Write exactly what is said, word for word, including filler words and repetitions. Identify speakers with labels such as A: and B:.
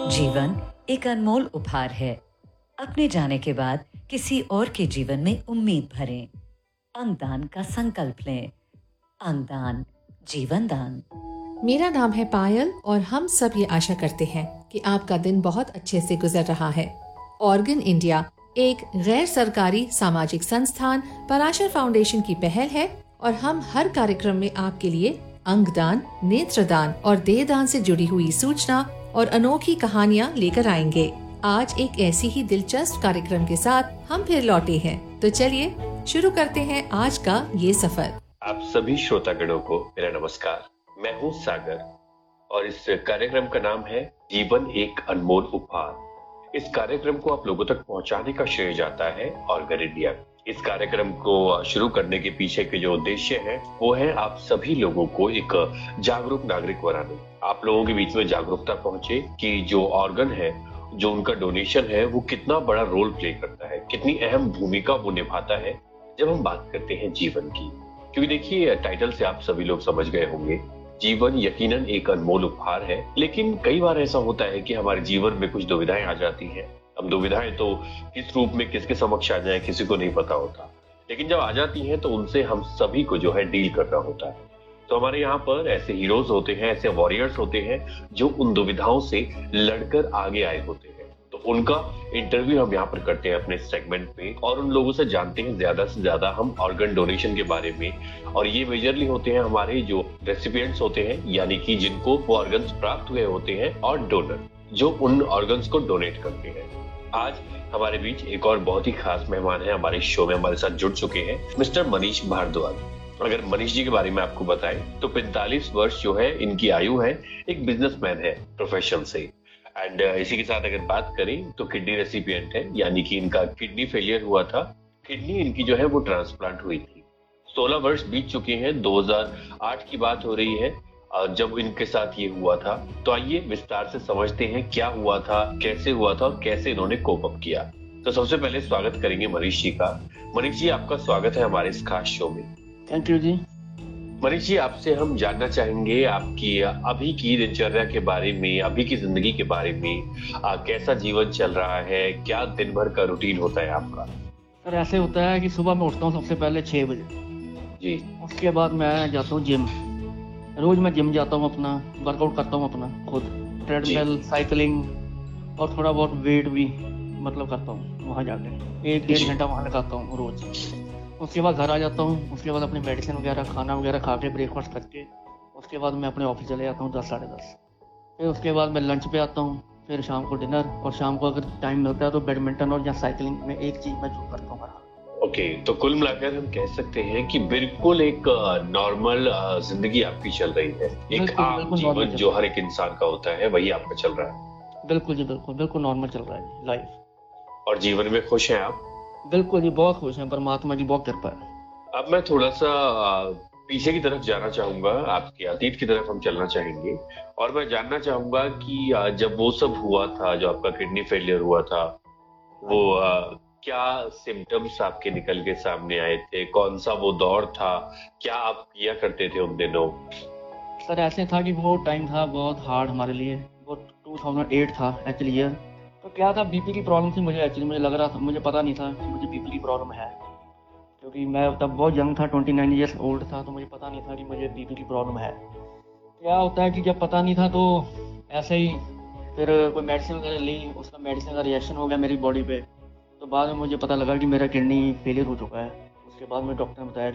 A: जीवन एक अनमोल उपहार है। अपने जाने के बाद किसी और के जीवन में उम्मीद भरें। अंगदान का संकल्प लें। अंगदान, जीवन दान।
B: मेरा नाम है पायल और हम सब ये आशा करते हैं कि आपका दिन बहुत अच्छे से गुजर रहा है। ऑर्गन इंडिया एक गैर सरकारी सामाजिक संस्थान पराशर फाउंडेशन की पहल है और हम हर कार्यक्रम में आपके लिए अंगदान, नेत्रदान और देहदान से जुड़ी हुई सूचना और अनोखी कहानियाँ लेकर आएंगे। आज एक ऐसी ही दिलचस्प कार्यक्रम के साथ हम फिर लौटे हैं, तो चलिए शुरू करते हैं आज का ये सफर।
C: आप सभी श्रोतागणों को मेरा नमस्कार। मैं हूँ सागर और इस कार्यक्रम का नाम है जीवन एक अनमोल उपहार। इस कार्यक्रम को आप लोगों तक पहुंचाने का श्रेय जाता है ऑर्गन इंडिया। इस कार्यक्रम को शुरू करने के पीछे के जो उद्देश्य है वो है आप सभी लोगों को एक जागरूक नागरिक बनाने, आप लोगों के बीच में जागरूकता पहुंचे कि जो ऑर्गन है, जो उनका डोनेशन है, वो कितना बड़ा रोल प्ले करता है, कितनी अहम भूमिका वो निभाता है जब हम बात करते हैं जीवन की। क्योंकि देखिए, टाइटल से आप सभी लोग समझ गए होंगे, जीवन यकीनन एक अनमोल उपहार है। लेकिन कई बार ऐसा होता है कि हमारे जीवन में कुछ दुविधाएं आ जाती हैं। अब दुविधाएं तो किस रूप में किसके समक्ष आ जाए किसी को नहीं पता होता, लेकिन जब आ जाती हैं तो उनसे हम सभी को जो है डील करना होता है। तो हमारे यहाँ पर ऐसे हीरोज होते हैं, ऐसे वॉरियर्स होते हैं जो उन दुविधाओं से लड़कर आगे आए होते हैं। तो उनका इंटरव्यू हम यहाँ पर करते हैं अपने सेगमेंट में और उन लोगों से जानते हैं ज्यादा से ज्यादा हम ऑर्गन डोनेशन के बारे में। और ये मेजरली होते हैं हमारे जो रेसिपिएंट्स होते हैं, यानी कि जिनको वो ऑर्गन्स प्राप्त हुए होते हैं, और डोनर जो उन ऑर्गन्स को डोनेट करते हैं। आज हमारे बीच एक और बहुत ही खास मेहमान है, हमारे शो में हमारे साथ जुड़ चुके हैं मिस्टर मनीष भारद्वाज। अगर मनीष जी के बारे में आपको बताएं तो पैंतालीस वर्ष जो है इनकी आयु है, एक बिजनेसमैन है प्रोफेशन से। एंड इसी के साथ अगर बात करें तो किडनी रेसिपिएंट है, यानी कि इनका किडनी फेलियर हुआ था, किडनी इनकी जो है वो ट्रांसप्लांट हुई थी। सोलह वर्ष बीत चुके हैं, दो हज़ार आठ की बात हो रही है जब इनके साथ ये हुआ था। तो आइए विस्तार से समझते हैं क्या हुआ था, कैसे हुआ था और कैसे इन्होंने कोप अप किया। तो सबसे पहले स्वागत करेंगे मनीष जी का। मनीष जी, आपका स्वागत है हमारे इस खास शो में।
D: थैंक यू जी।
C: मनीष जी, आपसे हम जानना चाहेंगे आपकी अभी की दिनचर्या के बारे में, अभी की जिंदगी के बारे में। आ, कैसा जीवन चल रहा है, क्या दिन भर का रूटीन होता है आपका?
D: सर ऐसे होता है कि सुबह मैं उठता हूँ सबसे पहले छः बजे
C: जी।
D: उसके बाद मैं जाता हूँ जिम। रोज मैं जिम जाता हूँ, अपना वर्कआउट करता हूँ अपना खुद, ट्रेडमिल, साइकिलिंग और थोड़ा बहुत वेट भी मतलब करता हूँ वहाँ जाके। एक डेढ़ घंटा वहाँ लगाता हूँ रोज। उसके बाद घर आ जाता हूँ, उसके बाद अपनी मेडिसिन वगैरह, खाना वगैरह खा के, ब्रेकफास्ट करके उसके बाद मैं अपने ऑफिस चले जाता हूँ दस साढ़े दस। फिर उसके बाद मैं लंच पे आता हूँ, फिर शाम को डिनर, और शाम को अगर टाइम मिलता है तो बैडमिंटन और या साइकिलिंग में एक चीज़ मैं जो करता हूँ।
C: ओके okay, तो कुल मिलाकर हम कह सकते हैं कि बिल्कुल एक नॉर्मल जिंदगी आपकी चल रही है, एक आम जीवन जो हर एक इंसान का होता है वही आपका चल रहा है।
D: बिल्कुल जी, बिल्कुल बिल्कुल नॉर्मल चल रहा है लाइफ।
C: और जीवन में खुश हैं आप?
D: बिल्कुल जी, बहुत खुश हैं, परमात्मा की बहुत कृपा है।
C: अब मैं थोड़ा सा पीछे की तरफ जाना चाहूंगा, आपके अतीत की तरफ हम चलना चाहेंगे और मैं जानना चाहूंगा कि जब वो सब हुआ था, जो आपका किडनी फेलियर हुआ था, वो क्या सिम्टम्स आपके निकल के सामने आए थे? कौन सा वो दौर था? क्या आप किया करते थे उन दिनों?
D: सर ऐसे था कि वो टाइम था बहुत हार्ड हमारे लिए। वो दो हज़ार आठ था एक्चुअली ईयर। तो क्या था, बीपी की प्रॉब्लम थी मुझे। एक्चुअली मुझे लग रहा था, मुझे पता नहीं था कि मुझे बीपी की प्रॉब्लम है, क्योंकि मैं तब बहुत यंग था, ट्वेंटी नाइन ईयर्स ओल्ड था, तो मुझे पता नहीं था कि मुझे बीपी की प्रॉब्लम है। क्या होता है कि जब पता नहीं था तो ऐसे ही फिर कोई मेडिसिन वगैरह ली, उसका मेडिसिन का रिएक्शन हो गया मेरी बॉडी पे। तो बाद में मुझे पता लगा कि मेरा किडनी फेलियर हो चुका है। उसके बाद में डॉक्टर ने बताया